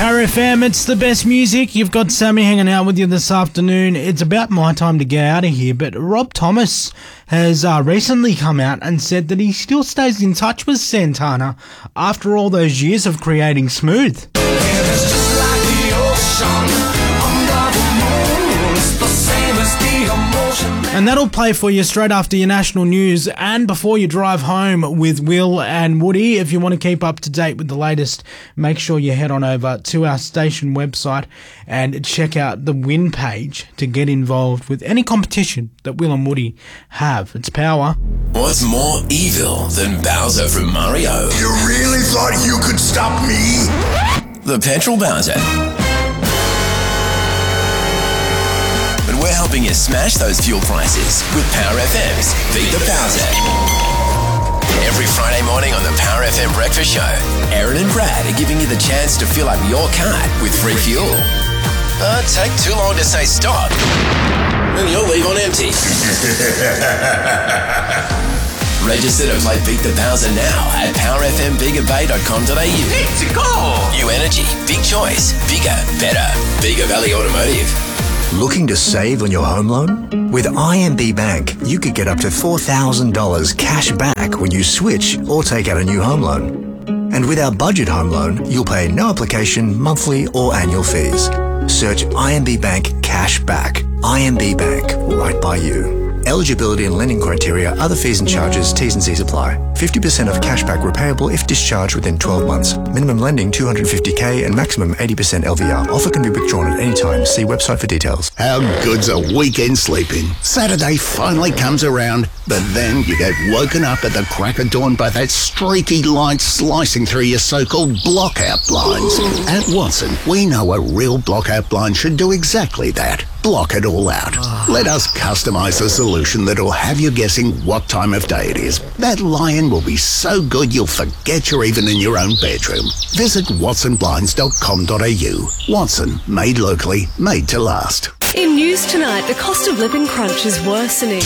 Power FM, it's the best music. You've got Sammy hanging out with you this afternoon. It's about my time to get out of here, but Rob Thomas has recently come out and said that he still stays in touch with Santana after all those years of creating Smooth. It's just like the ocean under the moon. It's the same as the emotion. And that'll play for you straight after your national news and before you drive home with Will and Woody. If you want to keep up to date with the latest, make sure you head on over to our station website and check out the win page to get involved with any competition that Will and Woody have. It's Power. What's more evil than Bowser from Mario? You really thought you could stop me? The Petrol Bowser. But we're helping you smash those fuel prices with Power FM's Beat the Bowser. Every Friday morning on the Power FM Breakfast Show, Aaron and Brad are giving you the chance to fill up your card with free fuel. Take too long to say stop, and you'll leave on empty. Register to play Beat the Bowser now at powerfmbiggerbay.com.au. Let's go! New energy, big choice, bigger, better. Bigger Valley Automotive. Looking to save on your home loan? With IMB Bank, you could get up to $4,000 cash back when you switch or take out a new home loan. And with our budget home loan, you'll pay no application, monthly or annual fees. Search IMB Bank Cash Back. IMB Bank, right by you. Eligibility and lending criteria, other fees and charges, T's and C's apply. 50% of cashback repayable if discharged within 12 months. Minimum lending $250K and maximum 80% LVR. Offer can be withdrawn at any time. See website for details. How good's a weekend sleeping? Saturday finally comes around, but then you get woken up at the crack of dawn by that streaky light slicing through your so-called blockout blinds. At Watson, we know a real blockout blind should do exactly that. Block it all out. Let us customise a solution that'll have you guessing what time of day it is. That lion will be so good you'll forget you're even in your own bedroom. Visit watsonblinds.com.au. Watson, made locally, made to last. In news tonight, the cost of living crunch is worsening.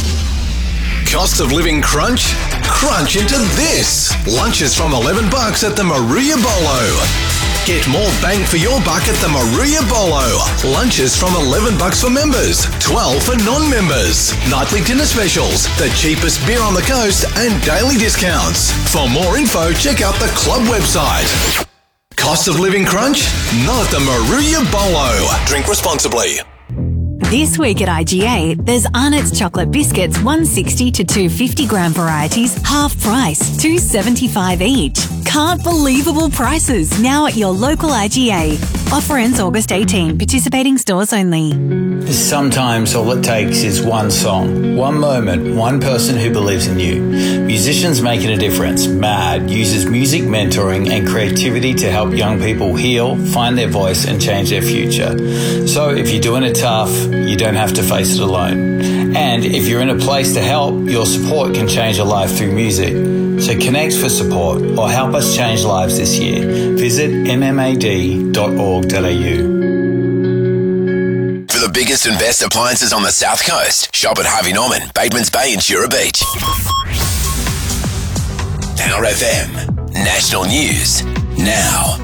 Cost of living crunch? Crunch into this. Lunches from $11 at the Maruya Bolo. Get more bang for your buck at the Maruya Bolo. Lunches from $11 for members, $12 for non-members. Nightly dinner specials, the cheapest beer on the coast, and daily discounts. For more info, check out the club website. Cost of living crunch? Not at the Maruya Bolo. Drink responsibly. This week at IGA, there's Arnott's chocolate biscuits 160 to 250 gram varieties, half price, $2.75 each. Can't believable prices now at your local IGA. Offer ends August 18. Participating stores only. Sometimes all it takes is one song, one moment, one person who believes in you. Musicians Making a Difference, MAD, uses music mentoring and creativity to help young people heal, find their voice and change their future. So if you're doing it tough, you don't have to face it alone. And if you're in a place to help, your support can change a life through music. So connect for support or help us change lives this year. Visit mmad.org.au. For the biggest and best appliances on the South Coast, shop at Harvey Norman, Batemans Bay and Shura Beach. Power FM, National News, now.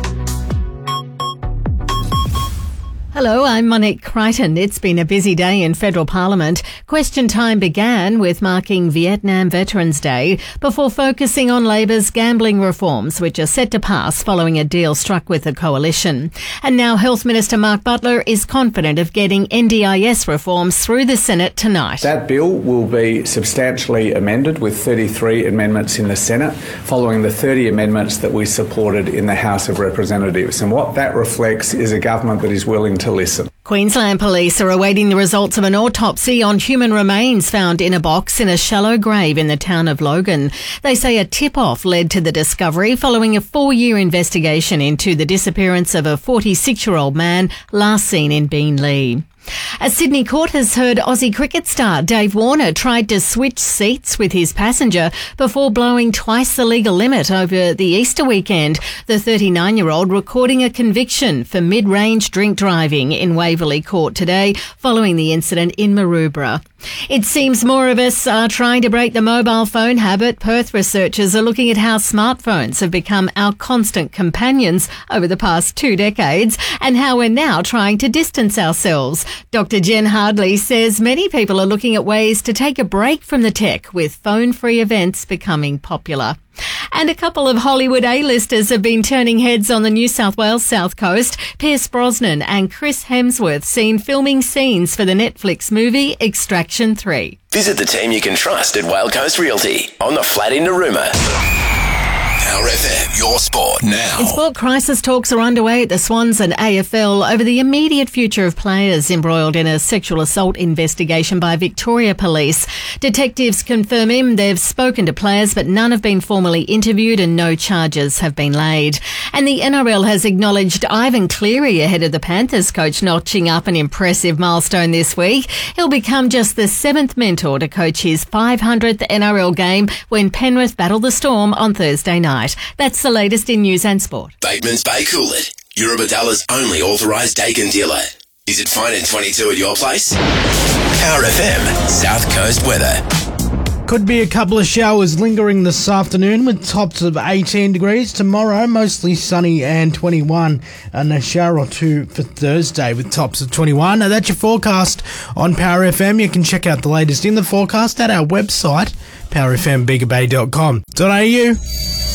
Hello, I'm Monique Crichton. It's been a busy day in federal parliament. Question time began with marking Vietnam Veterans Day before focusing on Labor's gambling reforms, which are set to pass following a deal struck with the coalition. And now Health Minister Mark Butler is confident of getting NDIS reforms through the Senate tonight. That bill will be substantially amended with 33 amendments in the Senate, following the 30 amendments that we supported in the House of Representatives. And what that reflects is a government that is willing to listen. Queensland Police are awaiting the results of an autopsy on human remains found in a box in a shallow grave in the town of Logan. They say a tip-off led to the discovery following a 4-year investigation into the disappearance of a 46-year-old man last seen in Beenleigh. A Sydney court has heard Aussie cricket star Dave Warner tried to switch seats with his passenger before blowing twice the legal limit over the Easter weekend. The 39-year-old recording a conviction for mid-range drink driving in Waverley Court today following the incident in Maroubra. It seems more of us are trying to break the mobile phone habit. Perth researchers are looking at how smartphones have become our constant companions over the past 2 decades and how we're now trying to distance ourselves. Dr. Jen Hardley says many people are looking at ways to take a break from the tech, with phone-free events becoming popular. And a couple of Hollywood A-listers have been turning heads on the New South Wales South Coast. Pierce Brosnan and Chris Hemsworth seen filming scenes for the Netflix movie Extraction 3. Visit the team you can trust at Whale Coast Realty on the flat in Narooma. Power FM, your sport now. In sport, crisis talks are underway at the Swans and AFL over the immediate future of players embroiled in a sexual assault investigation by Victoria Police. Detectives confirming they've spoken to players, but none have been formally interviewed and no charges have been laid. And the NRL has acknowledged Ivan Cleary ahead of the Panthers coach, notching up an impressive milestone this week. He'll become just the 7th mentor to coach his 500th NRL game when Penrith battle the Storm on Thursday night. That's the latest in news and sport. Bateman's Bay Coolid, Eurobadalla's only authorised Dakin dealer. Is it fine in 22 at your place? Power FM, South Coast weather. Could be a couple of showers lingering this afternoon with tops of 18 degrees. Tomorrow, mostly sunny and 21. And a shower or two for Thursday with tops of 21. Now, that's your forecast on Power FM. You can check out the latest in the forecast at our website, powerfmbigabay.com.au.